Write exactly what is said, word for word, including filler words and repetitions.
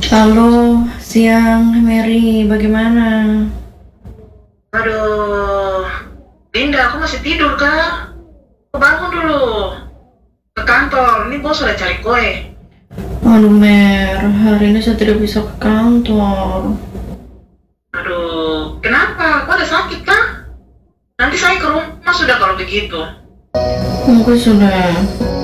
Halo, siang Mary, bagaimana? Aduh, Dinda, aku masih tidur kah? Aku bangun dulu. Ke kantor, ini bos udah cari kue. Aduh Mer, hari ini saya tidak bisa ke kantor. Aduh, kenapa? Kok ada sakit kah? Nanti saya ke rumah sudah kalau begitu. Aku sudah